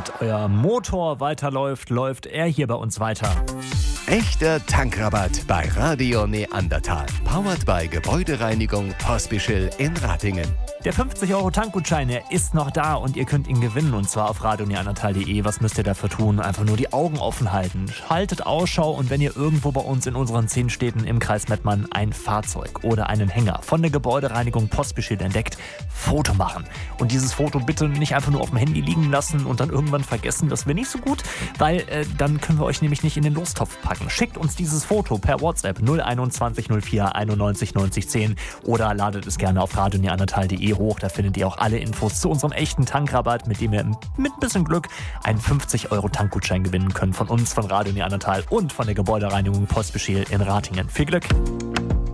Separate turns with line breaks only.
Während euer Motor weiterläuft, läuft er hier bei uns weiter.
Echter Tankrabatt bei Radio Neandertal. Powered by Gebäudereinigung Pospischl in Ratingen.
Der 50-Euro-Tankgutschein, der ist noch da und ihr könnt ihn gewinnen, und zwar auf radioneandertal.de. Was müsst ihr dafür tun? Einfach nur die Augen offen halten. Haltet Ausschau, und wenn ihr irgendwo bei uns in unseren 10 Städten im Kreis Mettmann ein Fahrzeug oder einen Hänger von der Gebäudereinigung Pospischl entdeckt, Foto machen. Und dieses Foto bitte nicht einfach nur auf dem Handy liegen lassen und dann irgendwann vergessen. Das wäre nicht so gut, weil dann können wir euch nämlich nicht in den Lostopf packen. Schickt uns dieses Foto per WhatsApp 021 04 91 90 10 oder ladet es gerne auf radioneandertal.de hoch. Da findet ihr auch alle Infos zu unserem echten Tankrabatt, mit dem ihr mit ein bisschen Glück einen 50-Euro-Tankgutschein gewinnen könnt von uns, von Radio Neandertal und von der Gebäudereinigung Pospischl in Ratingen. Viel Glück!